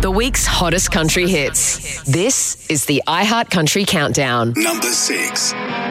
The week's hottest country hits. This is the iHeart Country Countdown. Number 6.